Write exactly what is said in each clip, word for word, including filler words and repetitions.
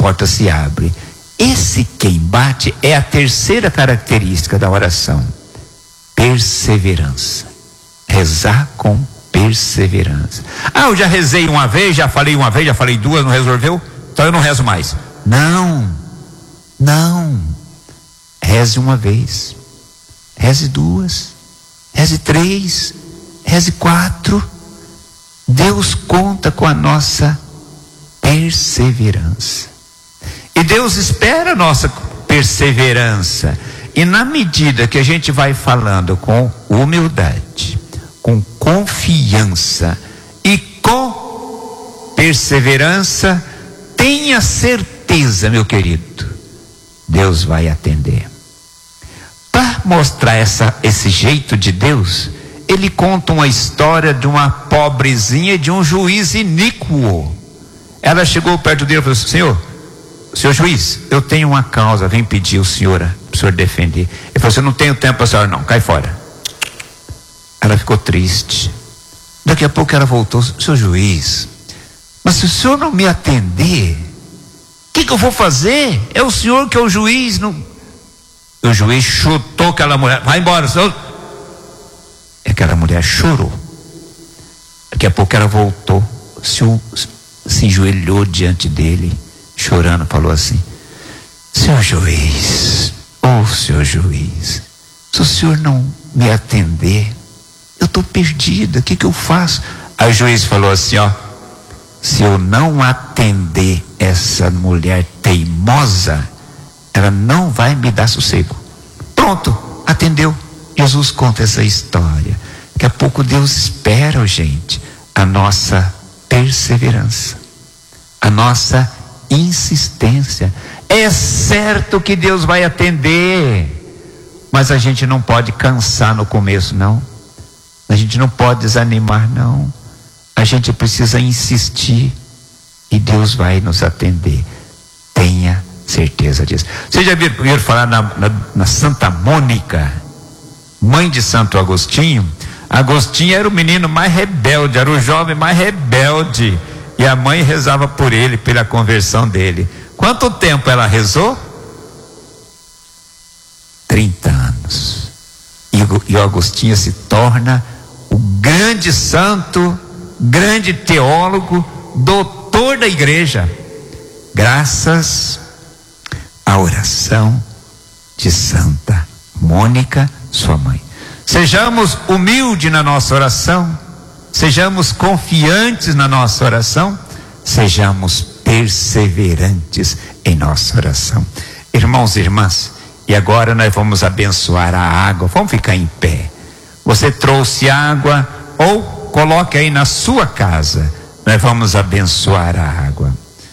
porta se abre. Esse quem bate é a terceira característica da oração: perseverança. Rezar com perseverança. Ah, eu já rezei uma vez, já falei uma vez, já falei duas, não resolveu, então eu não rezo mais. Não, não. Reze uma vez, reze duas, reze três, reze quatro. Deus conta com a nossa perseverança. E Deus espera a nossa perseverança. E na medida que a gente vai falando com humildade, com confiança e com perseverança, tenha certeza, meu querido, Deus vai atender. Para mostrar essa, esse jeito de Deus, ele conta uma história de uma pobrezinha e de um juiz iníquo. Ela chegou perto dele e falou assim: Senhor, senhor juiz, eu tenho uma causa, vem pedir o senhor, para o senhor defender. Ele falou assim: eu não tenho tempo para a senhora não, cai fora. Ela ficou triste. Daqui a pouco ela voltou: senhor juiz, mas se o senhor não me atender, o que, que eu vou fazer? É o senhor que é o juiz. Não... O juiz chutou aquela mulher: vai embora, senhor. Aquela mulher chorou. Daqui a pouco ela voltou, se, se enjoelhou diante dele, chorando, falou assim: senhor juiz, ô oh, senhor juiz, se o senhor não me atender, eu estou perdida, o que que eu faço? Aí o juiz falou assim: ó, se eu não atender essa mulher teimosa, ela não vai me dar sossego. Pronto, atendeu. Jesus conta essa história. Daqui a pouco Deus espera, gente, a nossa perseverança, a nossa insistência. É certo que Deus vai atender, mas a gente não pode cansar no começo, não. A gente não pode desanimar, não. A gente precisa insistir e Deus vai nos atender. Tenha certeza disso. Vocês já viram falar na, na, na Santa Mônica, mãe de Santo Agostinho? Agostinho era o menino mais rebelde, era o jovem mais rebelde, e a mãe rezava por ele, pela conversão dele. Quanto tempo ela rezou? trinta anos. E, e o Agostinho se torna o grande santo, grande teólogo, doutor da igreja, graças à oração de Santa Mônica, sua mãe. Sejamos humildes na nossa oração, sejamos confiantes na nossa oração, sejamos perseverantes em nossa oração. Irmãos e irmãs, e agora nós vamos abençoar a água. Vamos ficar em pé. Você trouxe água, ou coloque aí na sua casa. Nós vamos abençoar a água.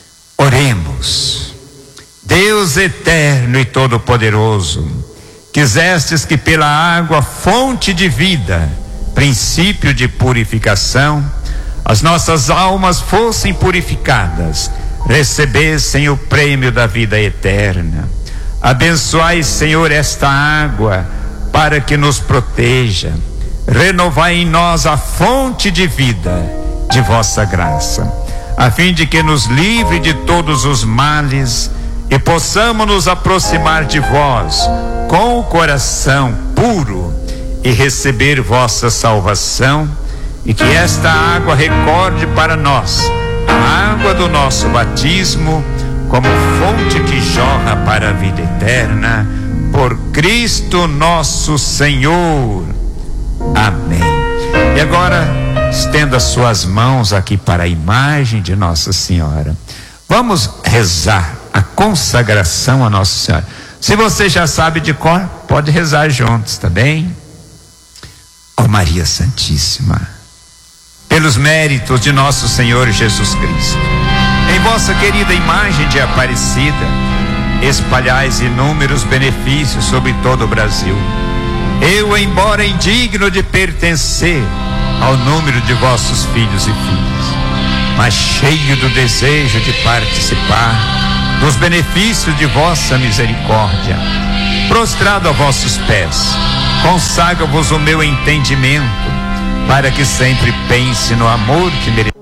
Oremos. Deus eterno e todo-poderoso, quisestes que pela água, fonte de vida, princípio de purificação, as nossas almas fossem purificadas, recebessem o prêmio da vida eterna. Abençoai, Senhor, esta água para que nos proteja. Renovai em nós a fonte de vida de vossa graça, a fim de que nos livre de todos os males e possamos nos aproximar de vós com o coração puro e receber vossa salvação, e que esta água recorde para nós a água do nosso batismo, como fonte que jorra para a vida eterna, por Cristo nosso Senhor. Amém. E agora estenda suas mãos aqui para a imagem de Nossa Senhora. Vamos rezar a consagração a Nossa Senhora. Se você já sabe de cor, pode rezar juntos, tá bem? Ó Maria Santíssima, pelos méritos de nosso Senhor Jesus Cristo, em vossa querida imagem de Aparecida, espalhais inúmeros benefícios sobre todo o Brasil. Eu, embora indigno de pertencer ao número de vossos filhos e filhas, mas cheio do desejo de participar dos benefícios de vossa misericórdia, prostrado a vossos pés, consagro-vos o meu entendimento, para que sempre pense no amor que mereço